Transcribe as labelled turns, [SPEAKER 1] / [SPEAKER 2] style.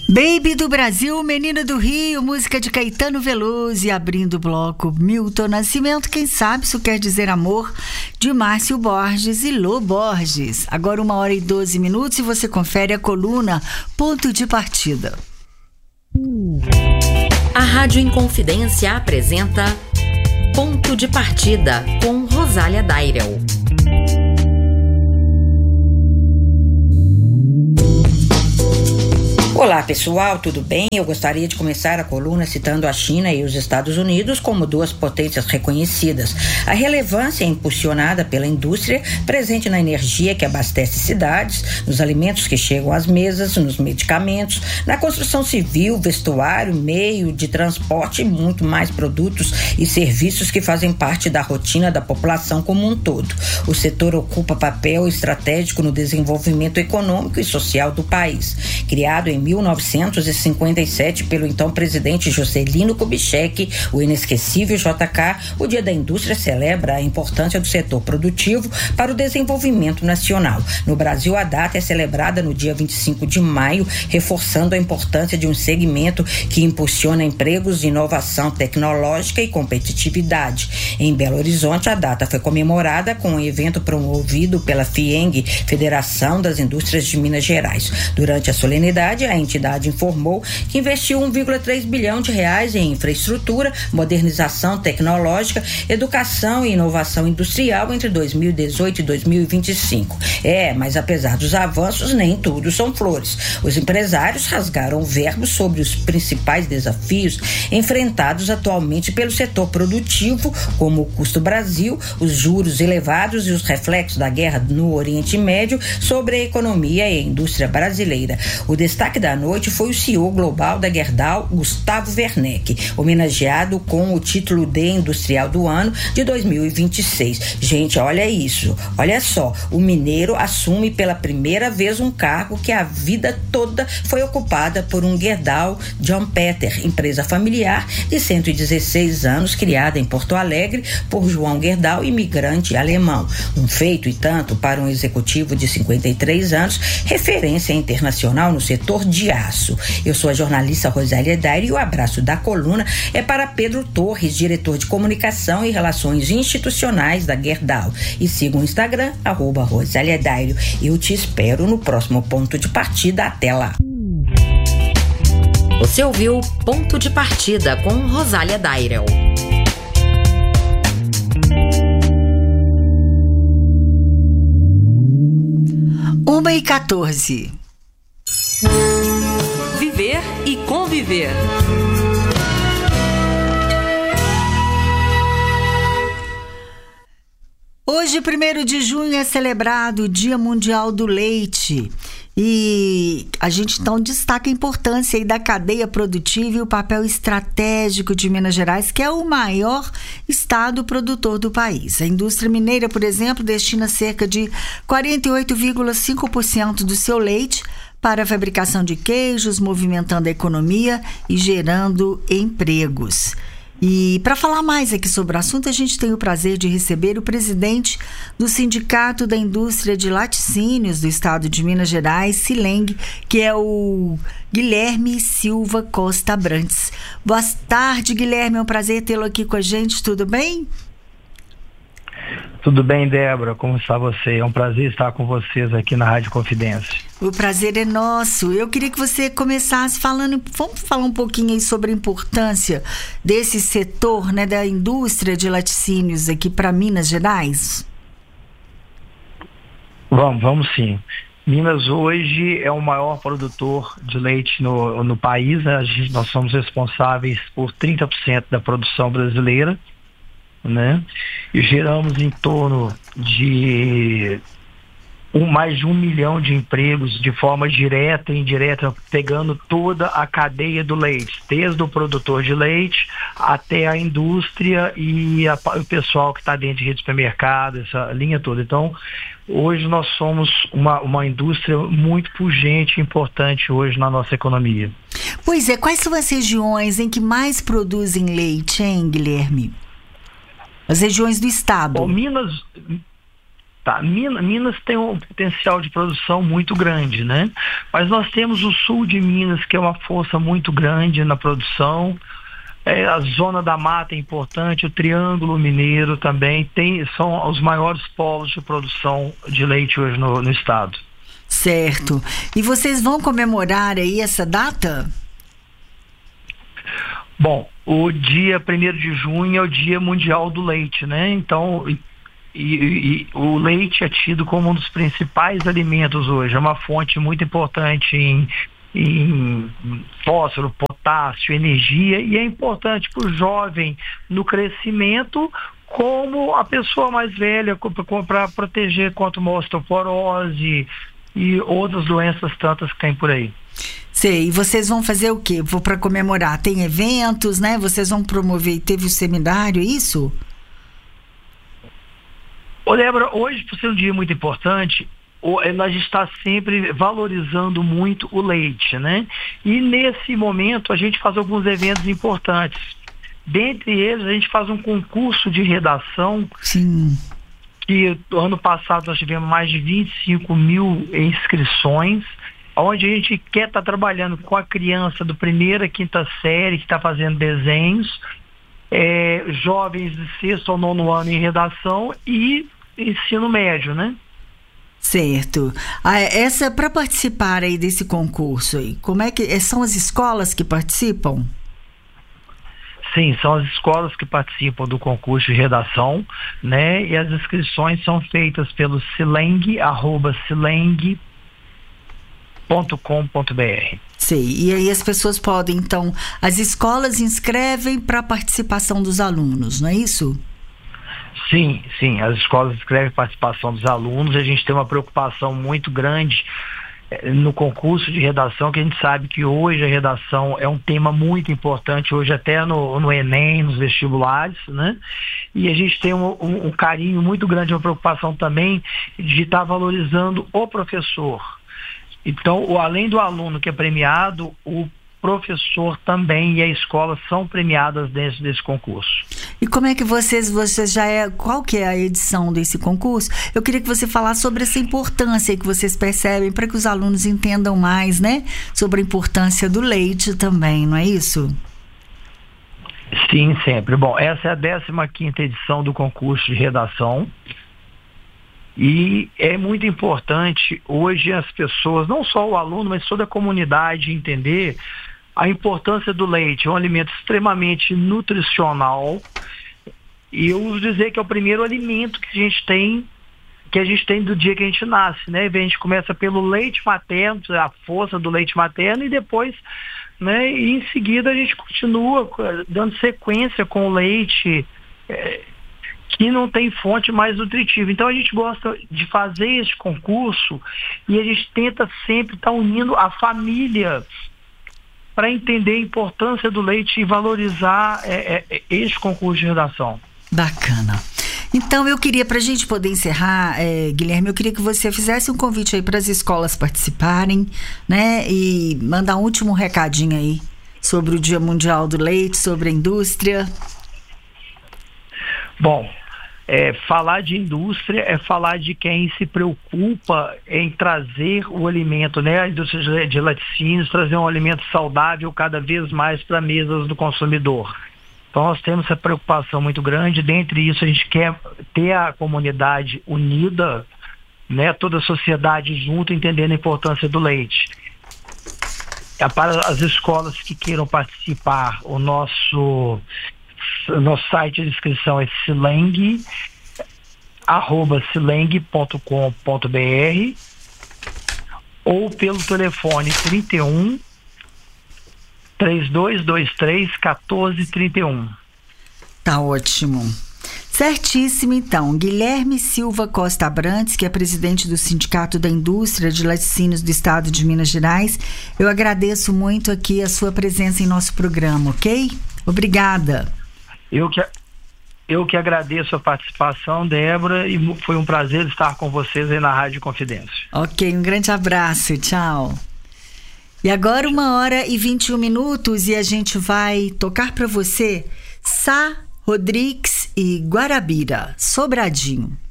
[SPEAKER 1] Baby do Brasil, Menina do Rio, música de Caetano Veloso, e abrindo o bloco Milton Nascimento, quem sabe isso quer dizer amor, de Márcio Borges e Lô Borges. Agora 1h12 e você confere a coluna Ponto de Partida.
[SPEAKER 2] A Rádio Inconfidência apresenta Ponto de Partida com Rosália Dairel.
[SPEAKER 3] Olá pessoal, tudo bem? Eu gostaria de começar a coluna citando a China e os Estados Unidos como duas potências reconhecidas. A relevância é impulsionada pela indústria presente na energia que abastece cidades, nos alimentos que chegam às mesas, nos medicamentos, na construção civil, vestuário, meio de transporte e muito mais produtos e serviços que fazem parte da rotina da população como um todo. O setor ocupa papel estratégico no desenvolvimento econômico e social do país. Criado em 1957 pelo então presidente Juscelino Kubitschek, o inesquecível JK, o Dia da Indústria celebra a importância do setor produtivo para o desenvolvimento nacional. No Brasil, a data é celebrada no dia 25 de maio, reforçando a importância de um segmento que impulsiona empregos, inovação tecnológica e competitividade. Em Belo Horizonte, a data foi comemorada com um evento promovido pela FIENG, Federação das Indústrias de Minas Gerais. Durante a solenidade, a entidade informou que investiu 1,3 bilhão de reais em infraestrutura, modernização tecnológica, educação e inovação industrial entre 2018 e 2025. Mas apesar dos avanços, nem tudo são flores. Os empresários rasgaram verbos sobre os principais desafios enfrentados atualmente pelo setor produtivo, como o custo Brasil, os juros elevados e os reflexos da guerra no Oriente Médio sobre a economia e a indústria brasileira. O destaque da noite foi o CEO global da Gerdau, Gustavo Werneck, homenageado com o título de Industrial do Ano de 2026. Gente, olha isso, olha só, o mineiro assume pela primeira vez um cargo que a vida toda foi ocupada por um Gerdau John Peter, empresa familiar de 116 anos, criada em Porto Alegre por João Gerdau, imigrante alemão. Um feito e tanto para um executivo de 53 anos, referência internacional no setor de aço. Eu sou a jornalista Rosália Dairel e o abraço da coluna é para Pedro Torres, diretor de comunicação e relações institucionais da Gerdau. E siga o Instagram, @Rosália Dairel. Eu te espero no próximo Ponto de Partida. Até lá.
[SPEAKER 2] Você ouviu Ponto de Partida com Rosália Dairel.
[SPEAKER 1] Uma e 14.
[SPEAKER 2] Viver e conviver.
[SPEAKER 1] Hoje, 1º de junho, é celebrado o Dia Mundial do Leite. E a gente então destaca a importância aí da cadeia produtiva e o papel estratégico de Minas Gerais, que é o maior estado produtor do país. A indústria mineira, por exemplo, destina cerca de 48,5% do seu leite para a fabricação de queijos, movimentando a economia e gerando empregos. E para falar mais aqui sobre o assunto, a gente tem o prazer de receber o presidente do Sindicato da Indústria de Laticínios do Estado de Minas Gerais, Sileng, que é o Guilherme Silva Costa Abrantes. Boa tarde, Guilherme, é um prazer tê-lo aqui com a gente, tudo bem?
[SPEAKER 4] Tudo bem, Débora, como está você? É um prazer estar com vocês aqui na Rádio Confidência.
[SPEAKER 1] O prazer é nosso. Eu queria que você começasse falando, vamos falar um pouquinho aí sobre a importância desse setor, né, da indústria de laticínios aqui para Minas Gerais?
[SPEAKER 4] Vamos sim. Minas hoje é o maior produtor de leite no país, né? Nós somos responsáveis por 30% da produção brasileira, né? E geramos em torno de mais de 1 milhão de empregos de forma direta e indireta, pegando toda a cadeia do leite, desde o produtor de leite até a indústria e o pessoal que está dentro de rede de supermercado, essa linha toda. Então, hoje nós somos uma indústria muito pujante e importante hoje na nossa economia.
[SPEAKER 1] Pois é, quais são as regiões em que mais produzem leite, hein, Guilherme? As regiões do estado.
[SPEAKER 4] Minas... Tá, Minas tem um potencial de produção muito grande, né? Mas nós temos o sul de Minas, que é uma força muito grande na produção. A zona da mata é importante, o Triângulo Mineiro também são os maiores polos de produção de leite hoje no estado.
[SPEAKER 1] Certo. E vocês vão comemorar aí essa data?
[SPEAKER 4] Bom, o dia 1º de junho é o Dia Mundial do Leite, né? Então, e o leite é tido como um dos principais alimentos hoje. É uma fonte muito importante em fósforo, potássio, energia, e é importante para o jovem no crescimento, como a pessoa mais velha, para proteger contra uma osteoporose e outras doenças tantas que tem por aí.
[SPEAKER 1] Sei, e vocês vão fazer o quê? Para comemorar? Tem eventos, né? Vocês vão promover, teve o seminário, isso?
[SPEAKER 4] Ô, Débora, hoje, por ser um dia muito importante, a gente está sempre valorizando muito o leite, né? E nesse momento a gente faz alguns eventos importantes. Dentre eles, a gente faz um concurso de redação.
[SPEAKER 1] Sim.
[SPEAKER 4] Que ano passado nós tivemos mais de 25 mil inscrições, onde a gente quer estar trabalhando com a criança do 1ª a 5ª série, que está fazendo desenhos, jovens de 6º ou 9º ano em redação e ensino médio, né?
[SPEAKER 1] Certo. Essa, para participar aí desse concurso aí, como é que são as escolas que participam?
[SPEAKER 4] Sim, são as escolas que participam do concurso de redação, né? E as inscrições são feitas pelo sileng@sileng.com.br.
[SPEAKER 1] Sei. E aí as pessoas podem, então, as escolas inscrevem para a participação dos alunos, não é isso?
[SPEAKER 4] Sim, as escolas inscrevem participação dos alunos. A gente tem uma preocupação muito grande no concurso de redação, que a gente sabe que hoje a redação é um tema muito importante, hoje até no Enem, nos vestibulares, né? E a gente tem um carinho muito grande, uma preocupação também de estar valorizando o professor. Então, além do aluno que é premiado, o professor também e a escola são premiadas dentro desse concurso. E como é que vocês qual que é a edição desse concurso? Eu queria que você falasse sobre essa importância que vocês percebem, para que os alunos entendam mais, né, sobre a importância do leite também, não é isso? Sim, sempre. Bom, essa é a 15ª edição do concurso de redação. E é muito importante hoje as pessoas, não só o aluno, mas toda a comunidade, entender a importância do leite. É um alimento extremamente nutricional, e eu uso dizer que é o primeiro alimento que a gente tem do dia que a gente nasce, né? A gente começa pelo leite materno, a força do leite materno, e depois, né, e em seguida a gente continua dando sequência com o leite que não tem fonte mais nutritiva. Então a gente gosta de fazer esse concurso e a gente tenta sempre estar unindo a família para entender a importância do leite e valorizar esse concurso de redação. Bacana. Então eu queria, para a gente poder encerrar, Guilherme, eu queria que você fizesse um convite aí para as escolas participarem, né, e mandar um último recadinho aí sobre o Dia Mundial do Leite, sobre a indústria. Bom, falar de indústria é falar de quem se preocupa em trazer o alimento, né? A indústria de laticínios, trazer um alimento saudável cada vez mais para mesas do consumidor. Então nós temos essa preocupação muito grande. Dentre isso, a gente quer ter a comunidade unida, né? Toda a sociedade junto, entendendo a importância do leite. Para as escolas que queiram participar, o nosso site de inscrição é sileng@sileng.com.br ou pelo telefone 31 3223 1431. Tá ótimo. Certíssimo, então. Guilherme Silva Costa Abrantes, que é presidente do Sindicato da Indústria de Laticínios do Estado de Minas Gerais, eu agradeço muito aqui a sua presença em nosso programa, ok? Obrigada. Eu que agradeço a participação, Débora, e foi um prazer estar com vocês aí na Rádio Confidência. Ok, um grande abraço, tchau. E agora 1h21 e a gente vai tocar para você Sá Rodrigues e Guarabira, Sobradinho.